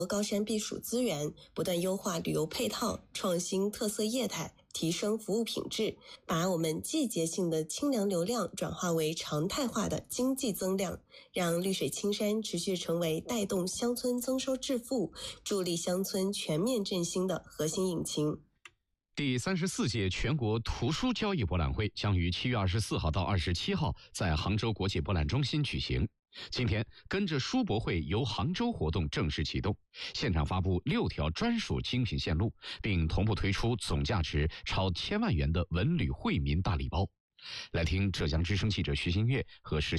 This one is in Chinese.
高山避暑资源，不断优化旅游配套，创新特色业态，提升服务品质，把我们季节性的清凉流量转化为常态化的经济增量，让绿水青山持续成为带动乡村增收致富、助力乡村全面振兴的核心引擎。 第34届全国图书交易博览会将于7月24号到27号在杭州国际博览中心举行。今天，跟着书博会游杭州活动正式启动，现场发布6条专属精品线路，并同步推出总价值超1000万元的文旅惠民大礼包。来听浙江之声记者徐新月和实习